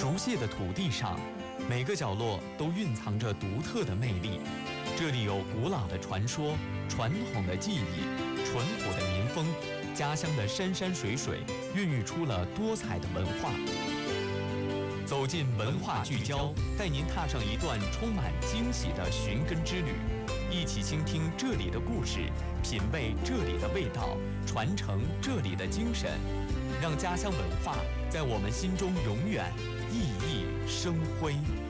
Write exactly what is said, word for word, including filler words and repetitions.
熟悉的土地上，每个角落都蕴藏着独特的魅力。这里有古老的传说、传统的技艺、淳朴的民风，家乡的山山水水孕育出了多彩的文化。走进文化聚焦，带您踏上一段充满惊喜的寻根之旅，一起倾听这里的故事，品味这里的味道，传承这里的精神，让家乡文化在我们心中永远熠熠生辉。